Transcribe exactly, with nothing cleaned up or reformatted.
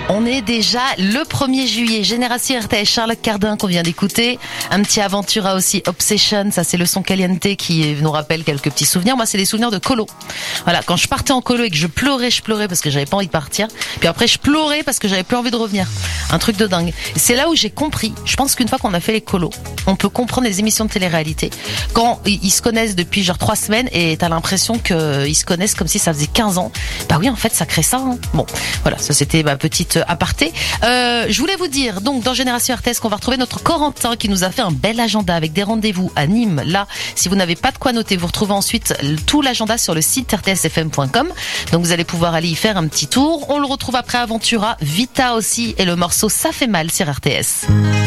On est déjà le premier juillet. Génération R T S, Charles Cardin qu'on vient d'écouter. Un petit Aventura aussi, Obsession. Ça, c'est le son caliente qui nous rappelle quelques petits souvenirs. Moi, c'est des souvenirs de colo. Voilà, quand je partais en colo et que je pleurais, je pleurais parce que j'avais pas envie de partir. Puis après, je pleurais parce que j'avais plus envie de revenir. Un truc de dingue. C'est là où j'ai compris. Je pense qu'une fois qu'on a fait les colos, on peut comprendre les émissions de télé-réalité. Quand ils se connaissent depuis genre trois semaines et t'as l'impression qu'ils se connaissent comme si ça faisait quinze ans. Bah oui, en fait, ça crée ça. Hein. Bon, voilà, ça c'était ma petite aparté. Euh, je voulais vous dire, donc, dans Génération R T S, qu'on va retrouver notre Corentin qui nous a fait un bel agenda avec des rendez-vous à Nîmes. Là, si vous n'avez pas de quoi noter, vous retrouvez ensuite tout l'agenda sur le site r t s f m point com. Donc, vous allez pouvoir aller y faire un petit tour. On le retrouve après Aventura, Vita aussi, et le morceau Ça fait mal sur R T S.